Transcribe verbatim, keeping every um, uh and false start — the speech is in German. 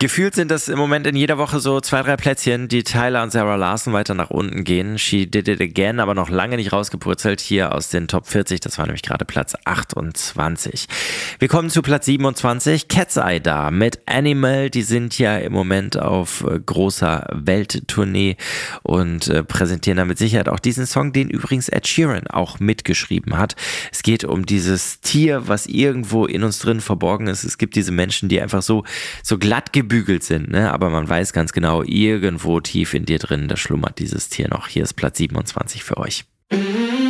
Gefühlt sind das im Moment in jeder Woche so zwei, drei Plätzchen, die Tyler und Sarah Larson weiter nach unten gehen. She Did It Again, aber noch lange nicht rausgepurzelt hier aus den Top vierzig. Das war nämlich gerade Platz achtundzwanzig. Wir kommen zu Platz siebenundzwanzig. Cat's Eye da mit Animal. Die sind ja im Moment auf äh, großer Welttournee und äh, präsentieren da mit Sicherheit auch diesen Song, den übrigens Ed Sheeran auch mitgeschrieben hat. Es geht um dieses Tier, was irgendwo in uns drin verborgen ist. Es gibt diese Menschen, die einfach so, so glatt gebügelt sind, ne? Aber man weiß ganz genau, irgendwo tief in dir drin, da schlummert dieses Tier noch. Hier ist Platz siebenundzwanzig für euch.